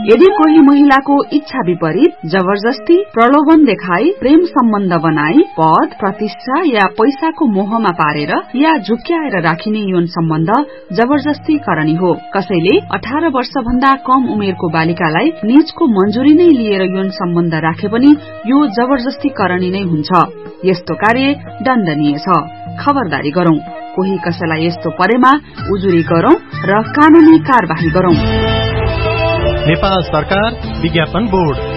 यदि कोही महिलाको इच्छा विपरीत जबरजस्ती प्रलोभन देखाई प्रेम सम्बन्ध बनाई पद प्रतिष्ठा या पैसाको मोहमा पारेर या झुक्क्याएर राखिने यौन सम्बन्ध जबरजस्ती करणी हो। कसैले 18 वर्ष भन्दा कम उमेरको बालिकालाई निजको मन्जुरी नै लिएर यौन सम्बन्ध राखे पनि यो जबरजस्ती करणी नै हुन्छ। यस्तो कार्य दण्डनीय छ। खबरदारी गरौं, कोही कसैलाई यस्तो परेमा उजुरी गरौं र कानूनी कार्यवाही गरौं। नेपाल सरकार विज्ञापन बोर्ड।